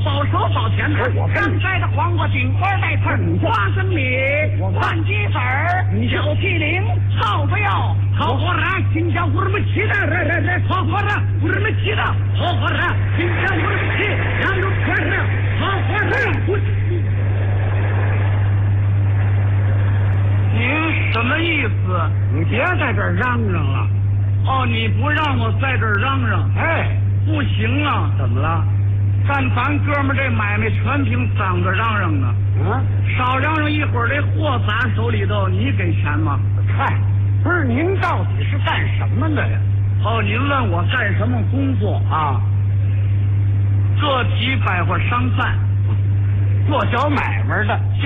包手包钱的，刚摘的黄瓜顶花带刺，花生米、饭鸡子儿、小屁灵，好不要？好活了，今天我们起的，好活了，我们起的，好活了，今天我们起，然后开始，好活了。您什么意思？你别在这儿嚷嚷了。哦，你不让我在这儿嚷嚷？哎，不行啊！怎么了？干咱哥们这买卖全凭嗓子嚷嚷呢。啊，少嚷嚷一会儿，这货砸手里头，你给钱吗？嗨，不是，您到底是干什么的呀？哦，您问我干什么工作啊？个体百货商贩，做小买卖的。